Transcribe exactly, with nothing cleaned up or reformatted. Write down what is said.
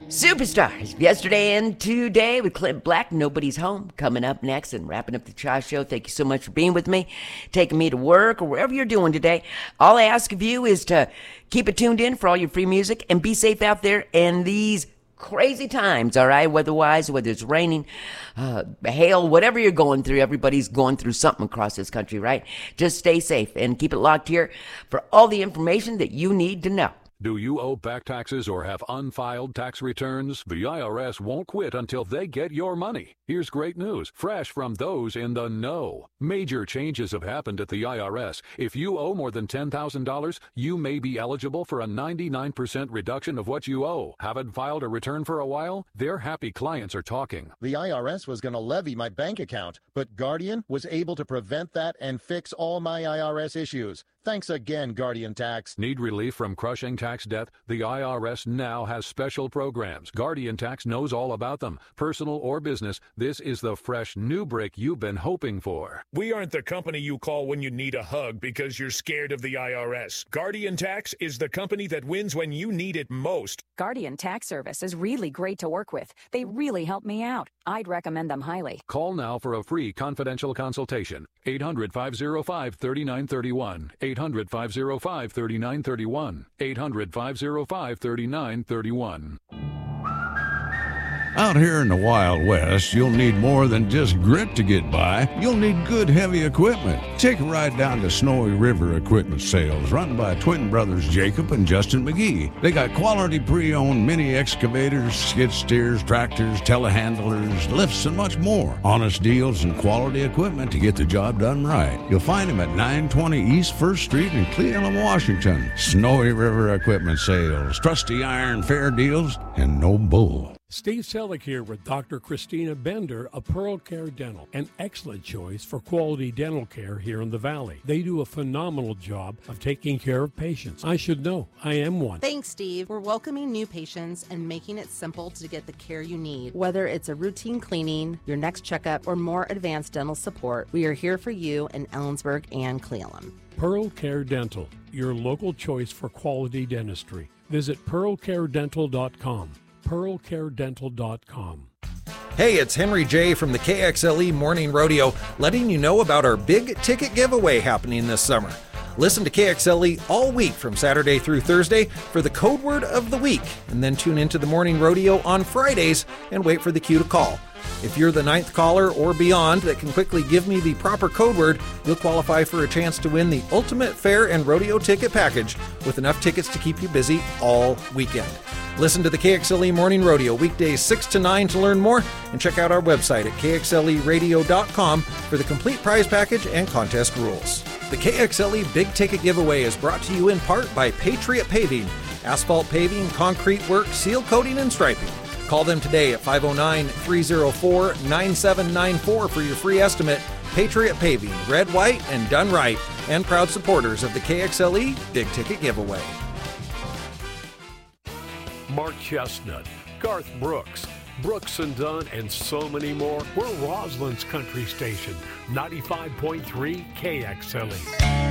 Superstars, yesterday and today with Clint Black, Nobody's Home, coming up next and wrapping up the Cha Show. Thank you so much for being with me, taking me to work or wherever you're doing today. All I ask of you is to keep it tuned in for all your free music and be safe out there in these crazy times, all right? Weather-wise, whether it's raining, uh, hail, whatever you're going through, everybody's going through something across this country, right? Just stay safe and keep it locked here for all the information that you need to know. Do you owe back taxes or have unfiled tax returns? The I R S won't quit until they get your money. Here's great news, fresh from those in the know. Major changes have happened at the I R S. If you owe more than ten thousand dollars, you may be eligible for a ninety-nine percent reduction of what you owe. Haven't filed a return for a while? Their happy clients are talking. The I R S was going to levy my bank account, but Guardian was able to prevent that and fix all my I R S issues. Thanks again, Guardian Tax. Need relief from crushing tax debt? The I R S now has special programs. Guardian Tax knows all about them. Personal or business, this is the fresh new break you've been hoping for. We aren't the company you call when you need a hug because you're scared of the I R S. Guardian Tax is the company that wins when you need it most. Guardian Tax Service is really great to work with. They really help me out. I'd recommend them highly. Call now for a free confidential consultation. eight hundred, five oh five, three nine three one. eight hundred, five oh five, three nine three one. eight hundred, five oh five, three nine three one. Out here in the Wild West, you'll need more than just grit to get by. You'll need good, heavy equipment. Take a ride down to Snowy River Equipment Sales, run by twin brothers Jacob and Justin McGee. They got quality pre-owned mini excavators, skid steers, tractors, telehandlers, lifts, and much more. Honest deals and quality equipment to get the job done right. You'll find them at nine twenty East First Street in Cleveland, Washington. Snowy River Equipment Sales, trusty iron, fair deals, and no bull. Steve Selleck here with Doctor Christina Bender of Pearl Care Dental, an excellent choice for quality dental care here in the Valley. They do a phenomenal job of taking care of patients. I should know. I am one. Thanks, Steve. We're welcoming new patients and making it simple to get the care you need. Whether it's a routine cleaning, your next checkup, or more advanced dental support, we are here for you in Ellensburg and Cleveland. Pearl Care Dental, your local choice for quality dentistry. Visit pearl care dental dot com. pearl care dental dot com. Hey, it's Henry J. from the K X L E Morning Rodeo, letting you know about our big ticket giveaway happening this summer. Listen to K X L E all week from Saturday through Thursday for the code word of the week, and then tune into the Morning Rodeo on Fridays and wait for the cue to call. If you're the ninth caller or beyond that can quickly give me the proper code word, you'll qualify for a chance to win the ultimate fair and rodeo ticket package with enough tickets to keep you busy all weekend. Listen to the K X L E Morning Rodeo weekdays six to nine to learn more, and check out our website at k x l e radio dot com for the complete prize package and contest rules. The K X L E Big Ticket Giveaway is brought to you in part by Patriot Paving, asphalt paving, concrete work, seal coating, and striping. Call them today at five oh nine, three oh four, nine seven nine four for your free estimate. Patriot Paving, red, white, and done right, and proud supporters of the K X L E Big Ticket Giveaway. Mark Chestnut, Garth Brooks, Brooks and Dunn, and so many more. We're Roslyn's country station, ninety-five point three K X L E.